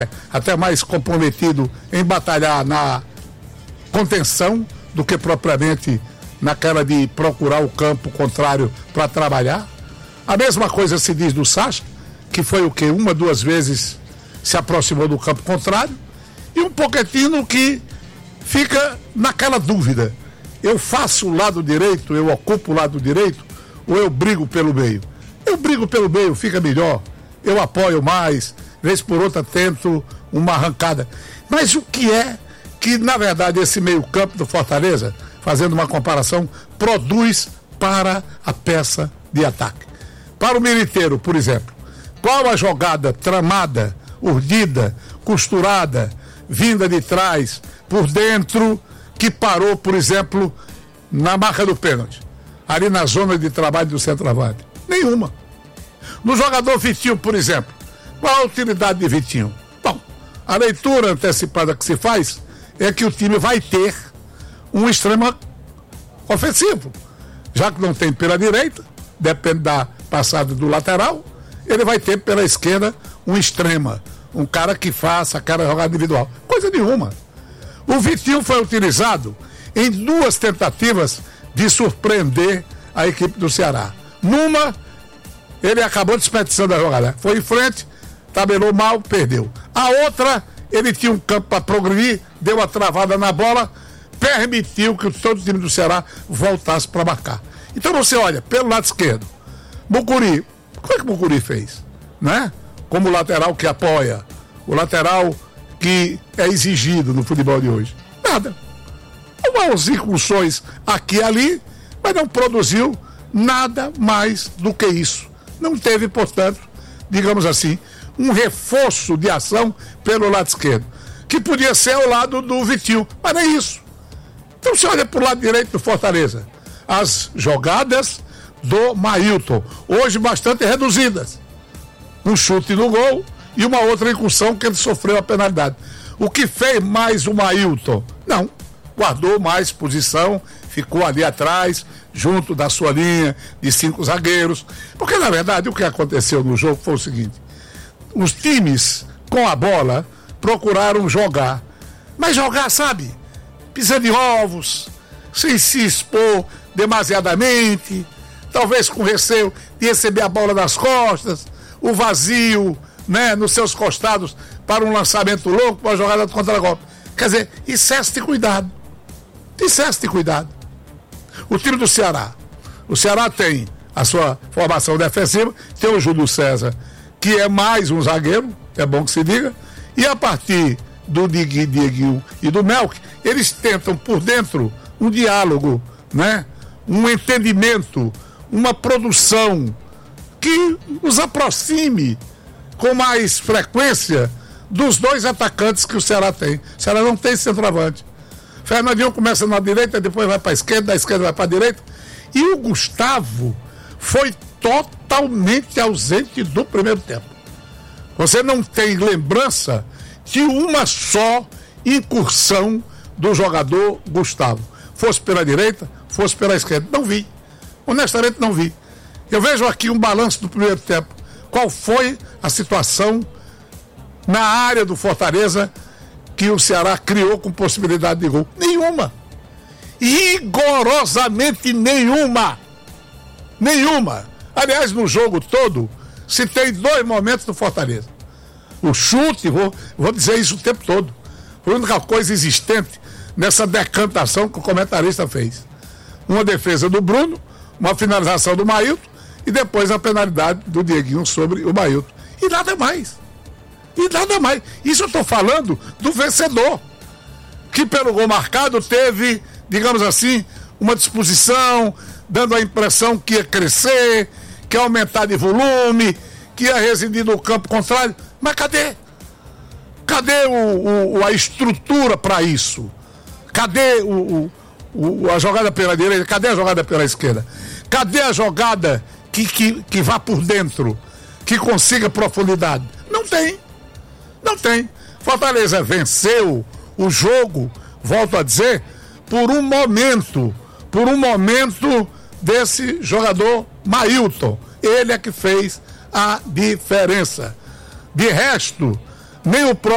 até mais comprometido em batalhar na contenção do que propriamente naquela de procurar o campo contrário para trabalhar. A mesma coisa se diz do Sacha, que foi o quê? 1, 2 vezes se aproximou do campo contrário, e um Pochettino que fica naquela dúvida: eu faço o lado direito, eu ocupo o lado direito, ou eu brigo pelo meio? Eu brigo pelo meio, fica melhor, eu apoio mais, vez por outra tento uma arrancada. Mas o que é que, na verdade, esse meio campo do Fortaleza, fazendo uma comparação, produz para a peça de ataque? Para o Militeiro, por exemplo, qual a jogada tramada, urdida, costurada, vinda de trás, por dentro, que parou, por exemplo, na marca do pênalti, ali na zona de trabalho do centroavante? Nenhuma. No jogador Vitinho, por exemplo, qual a utilidade de Vitinho? Bom, a leitura antecipada que se faz é que o time vai ter um extremo ofensivo. Já que não tem pela direita, depende da passada do lateral, ele vai ter pela esquerda um extrema, um cara que faça aquela jogada individual. Coisa nenhuma. O Vitinho foi utilizado em 2 tentativas de surpreender a equipe do Ceará. Numa, ele acabou desperdiçando a jogada. Foi em frente, tabelou mal, perdeu. A outra, ele tinha um campo para progredir, deu uma travada na bola, permitiu que todo o time do Ceará voltasse para marcar. Então você olha, pelo lado esquerdo, Mucuri, como é que o Mucuri fez? Né? Como lateral que apoia, o lateral que é exigido no futebol de hoje. Nada. Algumas incursões aqui e ali, mas não produziu nada mais do que isso. Não teve, portanto, digamos assim, um reforço de ação pelo lado esquerdo, que podia ser ao lado do Vitinho, mas não é isso. Então você olha para o lado direito do Fortaleza, as jogadas do Mailton, hoje bastante reduzidas, um chute no gol e uma outra incursão que ele sofreu a penalidade. O que fez mais o Mailton? Não, guardou mais posição, ficou ali atrás, junto da sua linha de 5 zagueiros, porque na verdade o que aconteceu no jogo foi o seguinte: os times com a bola procuraram jogar, mas jogar, sabe, pisando em ovos, sem se expor demasiadamente, talvez com receio de receber a bola nas costas, o vazio, né, nos seus costados para um lançamento louco, para uma jogada de contra-golpe. Quer dizer, excesso de cuidado. Excesso de cuidado. O time do Ceará. O Ceará tem a sua formação defensiva, tem o Júlio César, que é mais um zagueiro, é bom que se diga, e a partir do Dieguinho e do Melk, eles tentam por dentro um diálogo, né? Um entendimento, uma produção que os aproxime com mais frequência dos 2 atacantes que o Ceará tem. O Ceará não tem centroavante. Fernandinho começa na direita, depois vai para a esquerda, da esquerda vai para a direita. E o Gustavo foi totalmente ausente do primeiro tempo. Você não tem lembrança de uma só incursão do jogador Gustavo. Fosse pela direita, fosse pela esquerda. Não vi. Honestamente, não vi. Eu vejo aqui um balanço do primeiro tempo. Qual foi a situação na área do Fortaleza que o Ceará criou com possibilidade de gol? Nenhuma. Rigorosamente nenhuma. Nenhuma. Aliás, no jogo todo, se tem 2 momentos do Fortaleza. O chute, vou dizer isso o tempo todo. Foi a única coisa existente nessa decantação que o comentarista fez. Uma defesa do Bruno, uma finalização do Mailton e depois a penalidade do Dieguinho sobre o Mailton. E nada mais. E nada mais. Isso eu estou falando do vencedor, que pelo gol marcado teve, digamos assim, uma disposição, dando a impressão que ia crescer, que ia aumentar de volume, que ia residir no campo contrário. Mas cadê? Cadê a estrutura para isso? Cadê a jogada pela direita? Cadê a jogada pela esquerda? Cadê a jogada que vá por dentro, que consiga profundidade? Não tem. Não tem. Fortaleza venceu o jogo, volto a dizer, por um momento desse jogador Mailton. Ele é que fez a diferença. De resto, nem o próprio